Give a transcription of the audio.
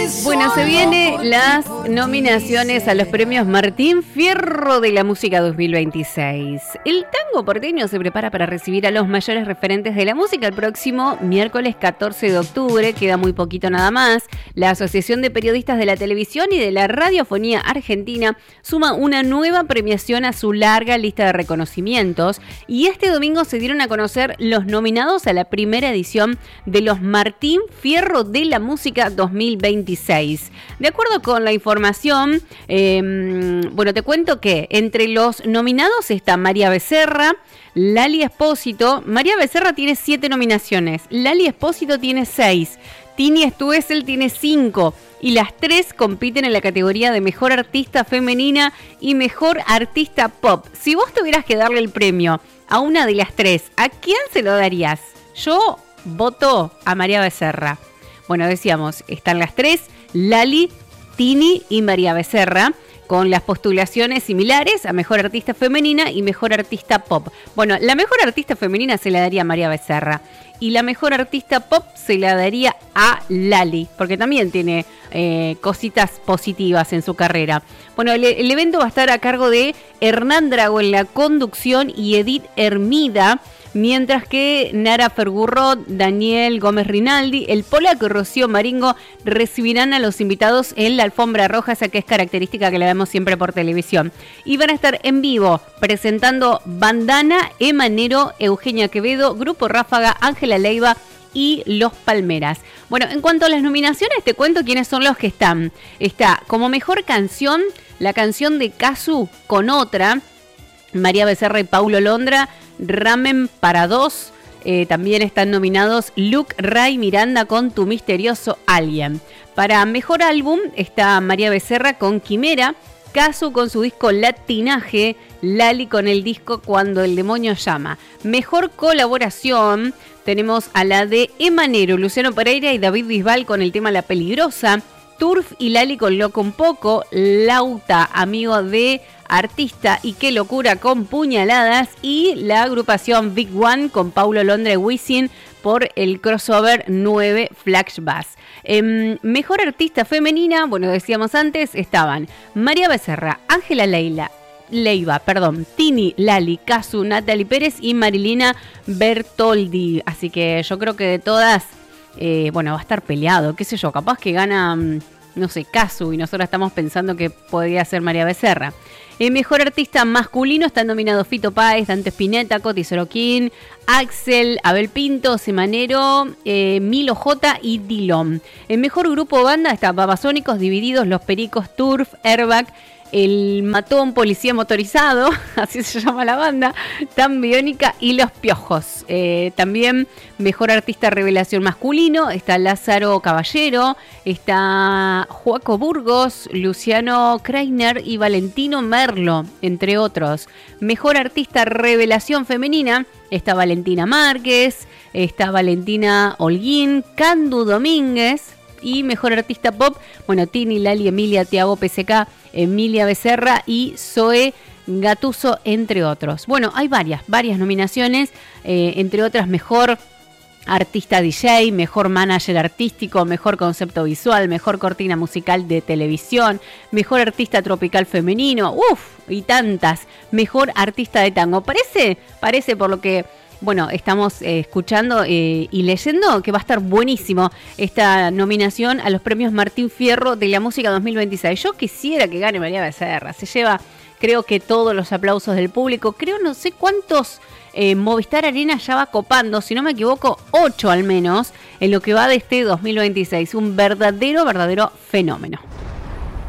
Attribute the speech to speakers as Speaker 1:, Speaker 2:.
Speaker 1: Bueno, se vienen las nominaciones a los premios Martín Fierro de la Música 2026. El tango porteño se prepara para recibir a los mayores referentes de la música el próximo miércoles 14 de octubre. Queda muy poquito nada más. La Asociación de Periodistas de la Televisión y de la Radiofonía Argentina suma una nueva premiación a su larga lista de reconocimientos. Y este domingo se dieron a conocer los nominados a la primera edición de los Martín Fierro de la Música 2026. De acuerdo con la información, te cuento que entre los nominados está María Becerra, Lali Espósito. María Becerra tiene 7 nominaciones, Lali Espósito tiene 6, Tini Stuessel tiene 5 y las 3 compiten en la categoría de Mejor Artista Femenina y Mejor Artista Pop. Si vos tuvieras que darle el premio a una de las 3, ¿a quién se lo darías? Yo voto a María Becerra. Bueno, decíamos, están las 3, Lali, Tini y María Becerra, con las postulaciones similares a Mejor Artista Femenina y Mejor Artista Pop. Bueno, la Mejor Artista Femenina se la daría a María Becerra y la Mejor Artista Pop se la daría a Lali, porque también tiene cositas positivas en su carrera. Bueno, el evento va a estar a cargo de Hernán Drago en la conducción y Edith Hermida, mientras que Nara Fergurrot, Daniel Gómez Rinaldi, el polaco y Rocío Maringo recibirán a los invitados en la alfombra roja, esa que es característica que la vemos siempre por televisión. Y van a estar en vivo presentando Bandana, Emanero, Eugenia Quevedo, Grupo Ráfaga, Ángela Leiva y Los Palmeras. Bueno, en cuanto a las nominaciones, te cuento quiénes son los que están. Está como mejor canción, la canción de Casu con Otra, María Becerra y Paulo Londra, Ramen para dos. También están nominados Luke Ray Miranda con Tu Misterioso Alien. Para mejor álbum está María Becerra con Quimera, Casu con su disco Latinaje, Lali con el disco Cuando el Demonio Llama. Mejor colaboración tenemos a la de Emanero, Luciano Pereira y David Bisbal con el tema La Peligrosa, Turf y Lali con Loco un Poco, Lauta, amigo de Artista y Qué Locura con Puñaladas, y la agrupación Big One con Paulo Londra y Wisin por el crossover 9 Flash Bass. Mejor Artista Femenina, bueno, decíamos antes, estaban María Becerra, Ángela Leiva, Tini, Lali, Casu, Natalie Pérez y Marilina Bertoldi. Así que yo creo que de todas, va a estar peleado, qué sé yo, capaz que gana, no sé, Casu y nosotros estamos pensando que podría ser María Becerra. Mejor Artista Masculino están nominados Fito Páez, Dante Spinetta, Coti Sorokin, Axel, Abel Pinto, Semanero, Milo J y Dilom. En Mejor Grupo Banda está Babasónicos, Divididos, Los Pericos, Turf, Airbag, El Matón, Policía Motorizado, así se llama la banda, Tan Biónica y Los Piojos. También Mejor Artista Revelación Masculino está Lázaro Caballero, está Joaco Burgos, Luciano Kreiner y Valentino Merlo, entre otros. Mejor Artista Revelación Femenina está Valentina Márquez, está Valentina Holguín, Candu Domínguez. Y Mejor Artista Pop, Tini, Lali, Emilia, Tiago PSK, Emilia Becerra y Zoe Gattuso, entre otros. Bueno, hay varias nominaciones, entre otras Mejor Artista DJ, Mejor Manager Artístico, Mejor Concepto Visual, Mejor Cortina Musical de Televisión, Mejor Artista Tropical Femenino, y tantas. Mejor Artista de Tango. Parece por lo que estamos escuchando y leyendo que va a estar buenísimo esta nominación a los premios Martín Fierro de la Música 2026. Yo quisiera que gane María Becerra. Se lleva, creo que todos los aplausos del público. Creo no sé cuántos Movistar Arena ya va copando, si no me equivoco, 8 al menos, en lo que va de este 2026. Un verdadero fenómeno.